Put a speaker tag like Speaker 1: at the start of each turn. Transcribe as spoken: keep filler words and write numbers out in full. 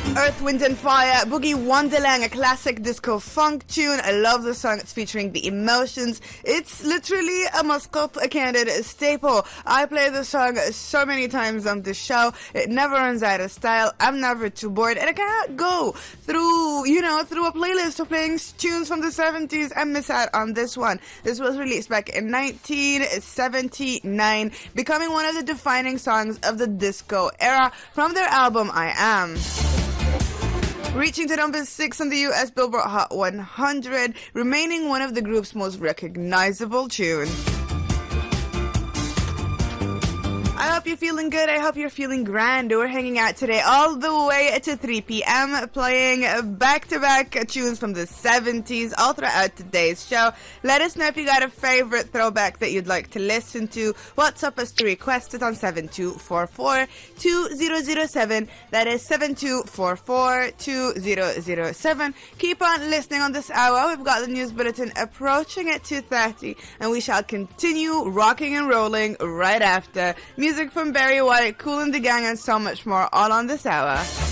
Speaker 1: Earth, Wind and Fire, Boogie Wonderland, a classic disco funk tune. I love the song. It's featuring the Emotions. It's literally a Mascot Candid staple. I play the song so many times on the show. It never runs out of style. I'm never too bored. And I cannot go through, you know, through a playlist of playing tunes from the seventies and miss out on this one. This was released back in nineteen seventy-nine, becoming one of the defining songs of the disco era from their album I Am. Reaching to number six on the U S Billboard Hot one hundred, remaining one of the group's most recognizable tunes. I hope you're feeling good. I hope you're feeling grand. We're hanging out today all the way to three p.m. playing back-to-back tunes from the seventies all throughout today's show. Let us know if you got a favorite throwback that you'd like to listen to. WhatsApp us to request it on seven two four four, two zero zero seven. That is seven two four four, two zero zero seven. Keep on listening on this hour. We've got the news bulletin approaching at two thirty, and we shall continue rocking and rolling right after. Music from Barry White, Kool and the Gang, and so much more all on this hour.